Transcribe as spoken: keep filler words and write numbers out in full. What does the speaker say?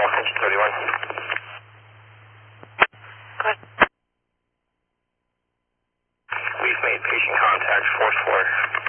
Engine thirty-one. Good. We've made patient contact, fourth floor.